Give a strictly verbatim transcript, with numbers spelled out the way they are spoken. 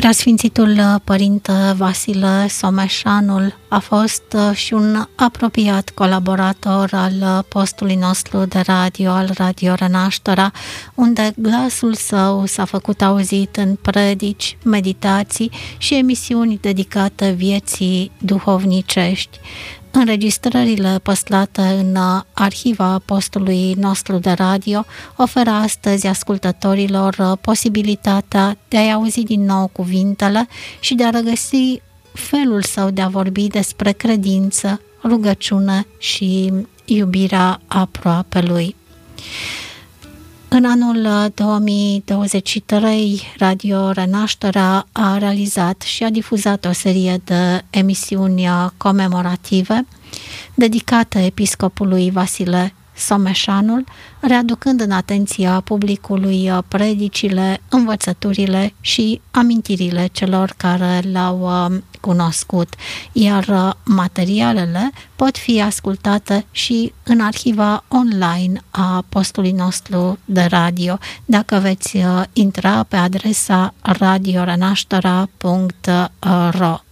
Preasfințitul Părinte Vasile Someșanul a fost și un apropiat colaborator al postului nostru de radio, al Radio Renașterea, unde glasul său s-a făcut auzit în predici, meditații și emisiuni dedicate vieții duhovnicești. Înregistrările păstrate în arhiva postului nostru de radio oferă astăzi ascultătorilor posibilitatea de a-i auzi din nou cuvintele și de a regăsi felul său de a vorbi despre credință, rugăciune și iubirea aproapelui. În anul două mii douăzeci și trei, Radio Renașterea a realizat și a difuzat o serie de emisiuni comemorative dedicate episcopului Vasile Someșanul, readucând în atenția publicului predicile, învățăturile și amintirile celor care l-au cunoscut, iar materialele pot fi ascultate și în arhiva online a postului nostru de radio, dacă veți intra pe adresa radio renașterea punct ro.